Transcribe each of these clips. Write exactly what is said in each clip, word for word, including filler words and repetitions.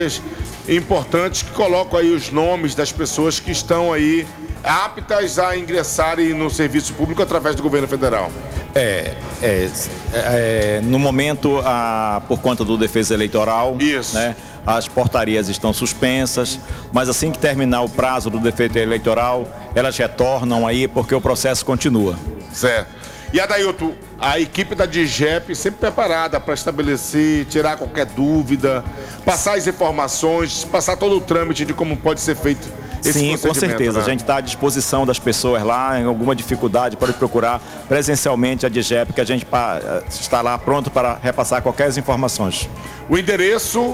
importantes que colocam aí os nomes das pessoas que estão aí aptas a ingressarem no serviço público através do governo federal. É, é, é no momento, a, por conta do defesa eleitoral, Isso. né, as portarias estão suspensas, mas assim que terminar o prazo do defeito eleitoral, elas retornam aí porque o processo continua. Certo. E Adailton, a equipe da DIGEP sempre preparada para estabelecer, tirar qualquer dúvida, passar as informações, passar todo o trâmite de como pode ser feito esse Sim, com certeza. Né? A gente está à disposição das pessoas lá, em alguma dificuldade, pode procurar presencialmente a DIGEP, que a gente está lá pronto para repassar qualquer informações. O endereço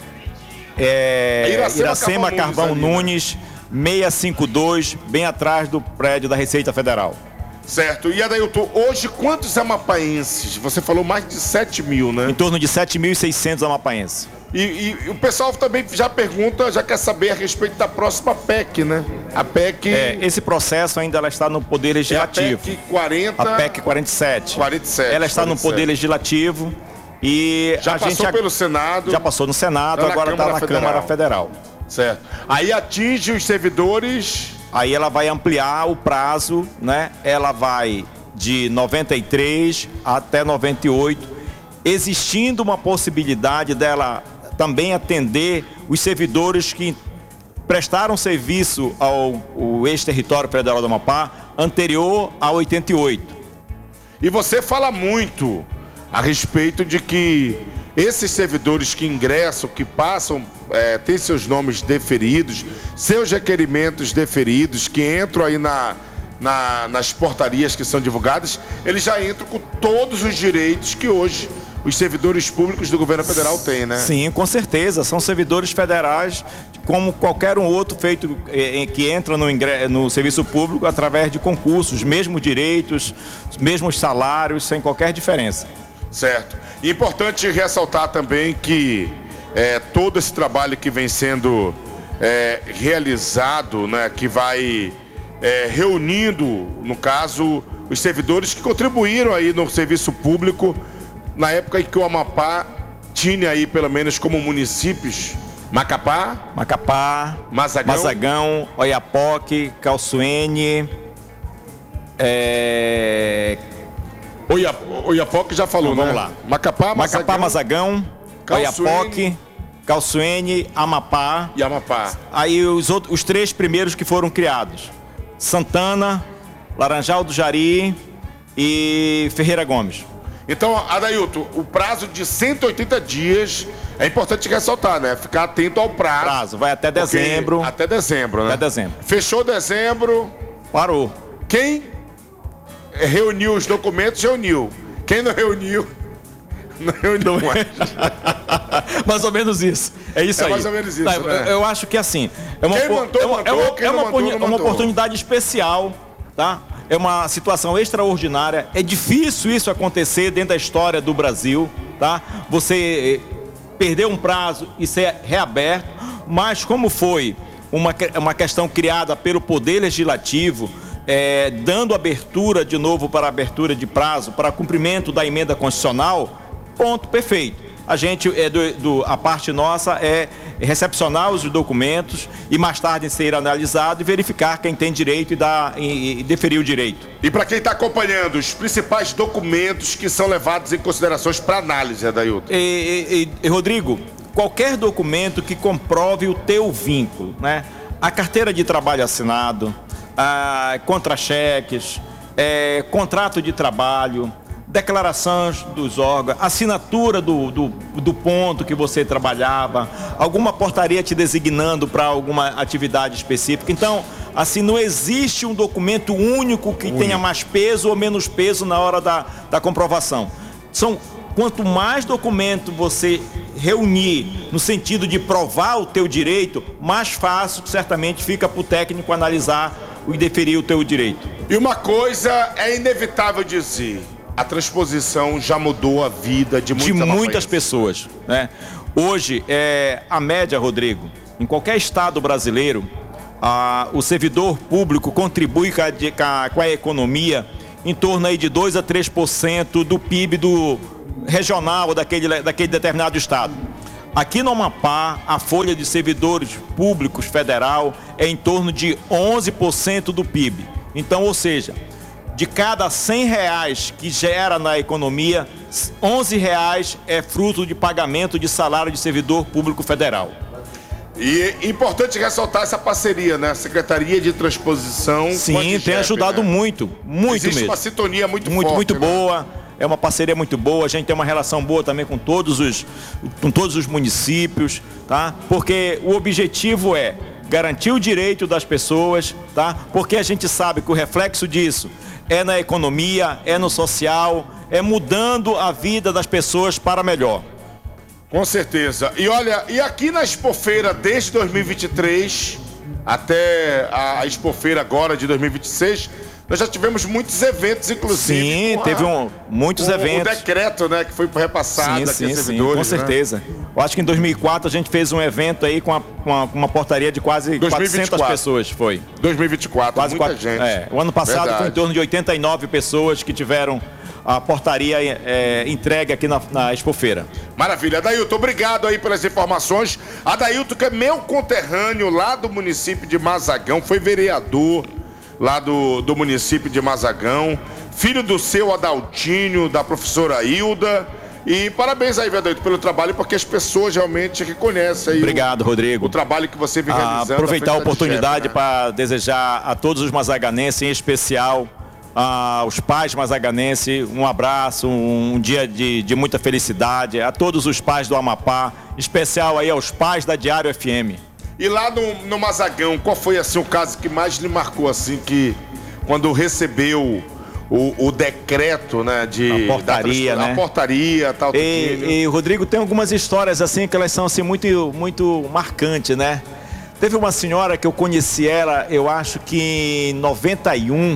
é Iracema, Iracema Carvão, Carvão Nunes, seiscentos e cinquenta e dois, bem atrás do prédio da Receita Federal. Certo. E Adailton, hoje quantos amapaenses? Você falou mais de sete mil, né? Em torno de sete mil e seiscentos amapaenses. E, e, e o pessoal também já pergunta, já quer saber a respeito da próxima P E C, né? A P E C... É, esse processo ainda ela está no Poder Legislativo. É a P E C quarenta... A P E C quarenta e sete. quarenta e sete. Ela está quarenta e sete. No Poder Legislativo e... Já a passou gente... pelo Senado. Já passou no Senado, agora está na Federal. Câmara Federal. Certo. Aí atinge os servidores... Aí ela vai ampliar o prazo, né? Ela vai de noventa e três até noventa e oito, existindo uma possibilidade dela também atender os servidores que prestaram serviço ao, ao ex-território federal do Amapá anterior a oitenta e oito. E você fala muito a respeito de que esses servidores que ingressam, que passam, é, têm seus nomes deferidos, seus requerimentos deferidos, que entram aí na, na, nas portarias que são divulgadas, eles já entram com todos os direitos que hoje os servidores públicos do governo federal têm, né? Sim, com certeza. São servidores federais, como qualquer um outro feito eh, que entra no, ingresso, no serviço público através de concursos, mesmos direitos, mesmos salários, sem qualquer diferença. Certo. Importante ressaltar também que é, todo esse trabalho que vem sendo é, realizado, né, que vai é, reunindo, no caso, os servidores que contribuíram aí no serviço público na época em que o Amapá tinha aí, pelo menos como municípios, Macapá, Macapá, Mazagão, Mazagão, Oiapoque, Calçoene, é... Oiapoque já falou, então, né? Vamos lá. Macapá, Mazagão, Macapá, Mazagão, Calçoene, Oiapoque, Calçoene, Amapá. E Amapá. Aí os, outros, os três primeiros que foram criados: Santana, Laranjal do Jari e Ferreira Gomes. Então, Adailton, o prazo de cento e oitenta dias é importante ressaltar, né? Ficar atento ao prazo. Prazo, vai até dezembro. Até dezembro, né? Até dezembro. Fechou dezembro. Parou. Quem reuniu os documentos, reuniu. Quem não reuniu, não reuniu mais. Mais ou menos isso. É isso é aí. mais ou menos isso, tá, né? Eu, eu acho que assim, é uma, quem mandou, é uma, mandou, é uma, quem é uma, não mandou, não uma oportunidade especial, tá? É uma situação extraordinária. É difícil isso acontecer dentro da história do Brasil, tá? Você perder um prazo e ser reaberto, mas como foi uma, uma questão criada pelo Poder Legislativo, é, dando abertura de novo para abertura de prazo, para cumprimento da emenda constitucional, ponto, perfeito. A gente, é do, do, a parte nossa é recepcionar os documentos e mais tarde ser analisado e verificar quem tem direito e, dar, e, e deferir o direito. E para quem está acompanhando, os principais documentos que são levados em considerações para análise, Adailton? E, e, e, Rodrigo, qualquer documento que comprove o teu vínculo, né? A carteira de trabalho assinado, a contra-cheques, é, contrato de trabalho, declarações dos órgãos, assinatura do, do, do ponto que você trabalhava, alguma portaria te designando para alguma atividade específica. Então, assim, não existe um documento único que único. tenha mais peso ou menos peso na hora da, da comprovação. São, quanto mais documento você reunir no sentido de provar o teu direito, mais fácil certamente fica para o técnico analisar e deferir o teu direito. E uma coisa é inevitável dizer: a transposição já mudou a vida de muitas, de muitas pessoas, né? Hoje, é, a média, Rodrigo, em qualquer estado brasileiro, a, o servidor público contribui com a, com a economia em torno aí de dois a três por cento do P I B do regional daquele, daquele determinado estado. Aqui no Amapá, a folha de servidores públicos federal é em torno de onze por cento do P I B. Então, ou seja, de cada cem reais que gera na economia, onze reais é fruto de pagamento de salário de servidor público federal. E é importante ressaltar essa parceria, né? Secretaria de Transposição. Sim, tem ajudado, né? muito, muito Existe mesmo. uma sintonia muito, muito forte. Muito, muito né? boa. É uma parceria muito boa, a gente tem uma relação boa também com todos os, com todos os municípios, tá? Porque o objetivo é garantir o direito das pessoas, tá? Porque a gente sabe que o reflexo disso é na economia, é no social, é mudando a vida das pessoas para melhor. Com certeza. E olha, e aqui na Expofeira, desde dois mil e vinte e três até a Expofeira agora de dois mil e vinte e seis, nós já tivemos muitos eventos, inclusive. Sim, teve um, muitos com eventos. O decreto, né, que foi repassado sim, aqui sim, aos servidores. Sim, com né? certeza. Eu acho que em dois mil e quatro a gente fez um evento aí com, a, com, a, com uma portaria de quase quatrocentas pessoas, foi. dois mil e vinte e quatro, quase muita quatro, gente. É, o ano passado Verdade. foi em torno de oitenta e nove pessoas que tiveram a portaria é, entregue aqui na, na Expofeira. Maravilha. Adailton, obrigado aí pelas informações. Adailton, que é meu conterrâneo lá do município de Mazagão, foi vereador lá do, do município de Mazagão, filho do seu Adaltinho, da professora Hilda. E parabéns aí, Adailton, pelo trabalho, porque as pessoas realmente reconhecem aí. Obrigado, o, Rodrigo. o trabalho que você vem realizando. Aproveitar a oportunidade, né? para desejar a todos os mazaganenses, em especial aos pais mazaganenses, um abraço, um, um dia de, de muita felicidade, a todos os pais do Amapá, em especial aí aos pais da Diário F M. E lá no, no Mazagão, qual foi assim o caso que mais lhe marcou, assim, que quando recebeu o, o decreto, né, de... A portaria, da, né? A portaria, tal, e, e, Rodrigo, tem algumas histórias, assim, que elas são, assim, muito, muito marcantes, né? Teve uma senhora que eu conheci ela, eu acho que em noventa e um,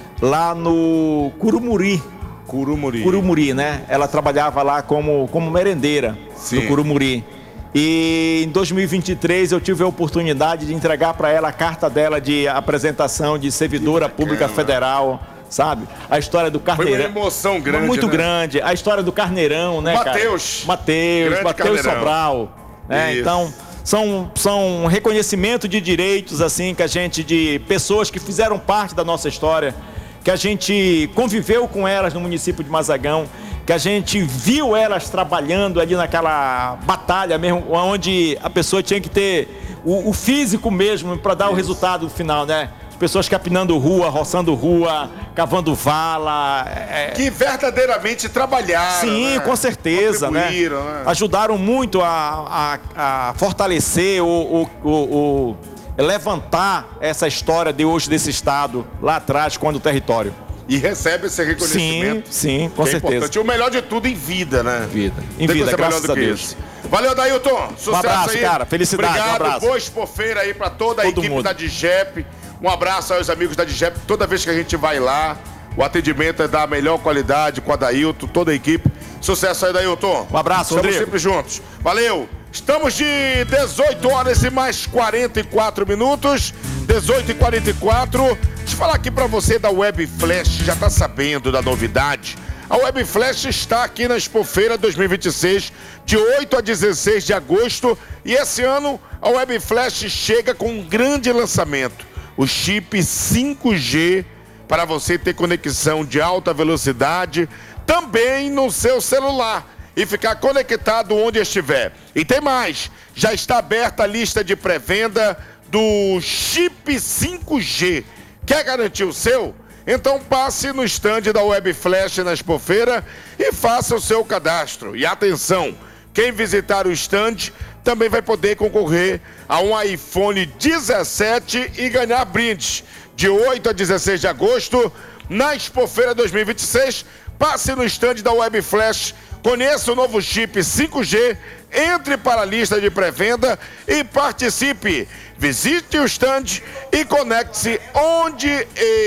lá no Curumuri. Curumuri. Curumuri, né? Ela trabalhava lá como, como merendeira. Sim. No Curumuri. E em dois mil e vinte e três eu tive a oportunidade de entregar para ela a carta dela de apresentação de servidora pública federal, sabe? A história do Carneirão. Foi uma emoção grande, muito né? grande. A história do Carneirão, né, Mateus. cara? Mateus. Mateus Sobral. Né? Então, são, são reconhecimento de direitos, assim, que a gente, de pessoas que fizeram parte da nossa história, que a gente conviveu com elas no município de Mazagão, que a gente viu elas trabalhando ali naquela batalha mesmo, onde a pessoa tinha que ter o, o físico mesmo para dar Isso. o resultado final, né? As pessoas capinando rua, roçando rua, cavando vala. É... Que verdadeiramente trabalharam. Sim, né? Com certeza, né? né? Ajudaram muito a, a, a fortalecer o, o, o, o levantar essa história de hoje desse estado lá atrás, quando o território. E recebe esse reconhecimento. Sim, sim, com certeza. É importante. O melhor de tudo em vida, né? Vida. Em Tem vida, graças a Deus. Isso. Valeu, Adailton. Sucesso um abraço, aí. cara. Felicidade, Obrigado. Um abraço. Boa expofeira aí para toda a Todo equipe mundo. da D G E P. Um abraço aos amigos da D G E P. Toda vez que a gente vai lá, o atendimento é da melhor qualidade com a Adailton, toda a equipe. Sucesso aí, Adailton. Um abraço, Estamos Rodrigo. sempre juntos. Valeu. Estamos de dezoito horas e mais quarenta e quatro minutos. dezoito e quarenta e quatro. Deixa eu falar aqui para você da Web Flash. Já tá sabendo da novidade? A Web Flash está aqui na Expofeira dois mil e vinte e seis, de oito a dezesseis de agosto. E esse ano a Web Flash chega com um grande lançamento. O chip cinco G para você ter conexão de alta velocidade também no seu celular e ficar conectado onde estiver. E tem mais, já está aberta a lista de pré-venda do chip cinco G. Quer garantir o seu? Então passe no estande da Web Flash na Expofeira e faça o seu cadastro. E atenção, quem visitar o estande também vai poder concorrer a um iPhone dezessete e ganhar brindes. De oito a dezesseis de agosto, na Expofeira dois mil e vinte e seis, passe no estande da Web Flash, conheça o novo chip cinco G, entre para a lista de pré-venda e participe. Visite o stand e conecte-se onde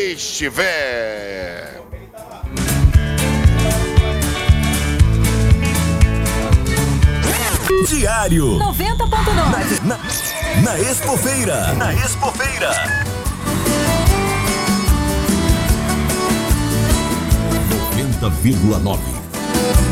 estiver. Diário noventa ponto nove. Na, na, na Expofeira. Na Expofeira. noventa vírgula nove.